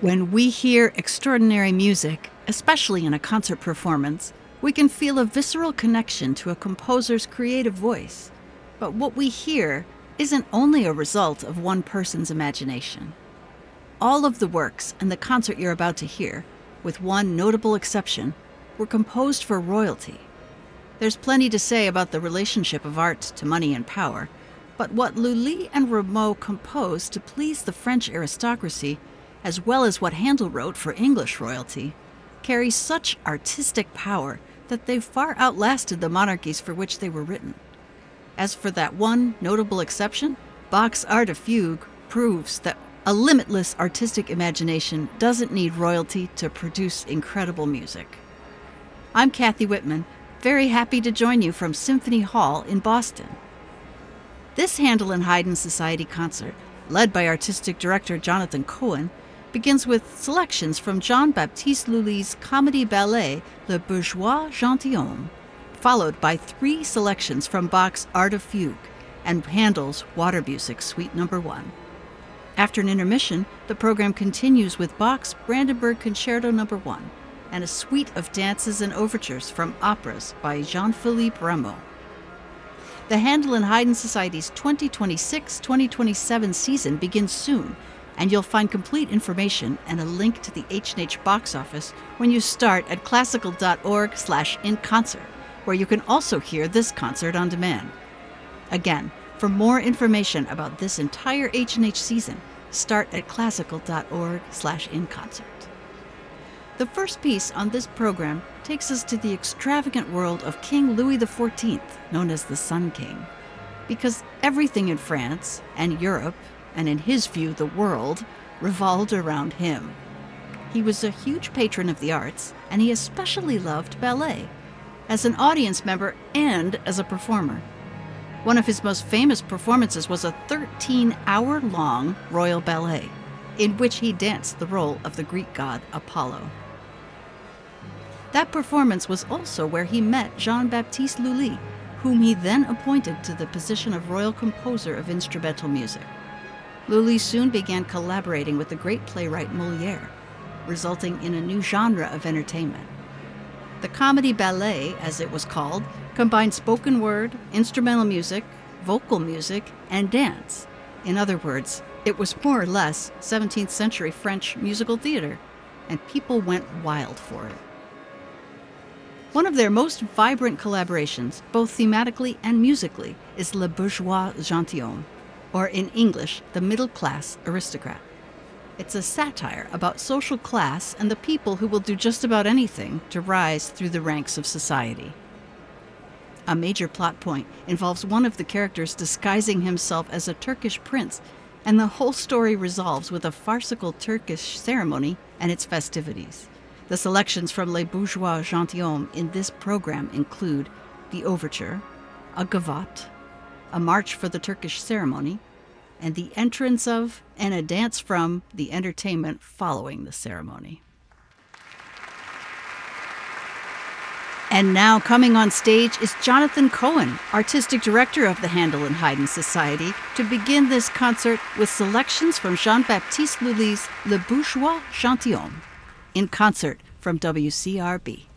When we hear extraordinary music, especially in a concert performance, we can feel a visceral connection to a composer's creative voice. But what we hear isn't only a result of one person's imagination. All of the works and the concert you're about to hear, with one notable exception, were composed for royalty. There's plenty to say about the relationship of art to money and power, but what Lully and Rameau composed to please the French aristocracy, as well as what Handel wrote for English royalty, carry such artistic power that they've far outlasted the monarchies for which they were written. As for that one notable exception, Bach's Art of Fugue proves that a limitless artistic imagination doesn't need royalty to produce incredible music. I'm Kathy Whitman, very happy to join you from Symphony Hall in Boston. This Handel and Haydn Society concert, led by artistic director Jonathan Cohen, begins with selections from Jean-Baptiste Lully's comedy ballet Le Bourgeois Gentilhomme, followed by 3 selections from Bach's Art of Fugue and Handel's Water Music Suite No. 1. After an intermission, the program continues with Bach's Brandenburg Concerto No. 1 and a suite of dances and overtures from operas by Jean-Philippe Rameau. The Handel and Haydn Society's 2026-2027 season begins soon, and you'll find complete information and a link to the H&H box office when you start at classical.org/inconcert, where you can also hear this concert on demand. Again, for more information about this entire H&H season, start at classical.org/inconcert. The first piece on this program takes us to the extravagant world of King Louis XIV, known as the Sun King. Because everything in France and Europe, and in his view the world, revolved around him. He was a huge patron of the arts, and he especially loved ballet, as an audience member and as a performer. One of his most famous performances was a 13-hour-long royal ballet, in which he danced the role of the Greek god Apollo. That performance was also where he met Jean-Baptiste Lully, whom he then appointed to the position of royal composer of instrumental music. Lully soon began collaborating with the great playwright Molière, resulting in a new genre of entertainment. The comedy ballet, as it was called, combined spoken word, instrumental music, vocal music, and dance. In other words, it was more or less 17th century French musical theater, and people went wild for it. One of their most vibrant collaborations, both thematically and musically, is Le Bourgeois Gentilhomme, or in English, the middle-class aristocrat. It's a satire about social class and the people who will do just about anything to rise through the ranks of society. A major plot point involves one of the characters disguising himself as a Turkish prince, and the whole story resolves with a farcical Turkish ceremony and its festivities. The selections from Les Bourgeois Gentilhommes in this program include the overture, a gavotte, a march for the Turkish ceremony, and the entrance of and a dance from the entertainment following the ceremony. And now coming on stage is Jonathan Cohen, artistic director of the Handel and Haydn Society, to begin this concert with selections from Jean-Baptiste Lully's Le Bourgeois Gentilhomme, in concert from WCRB.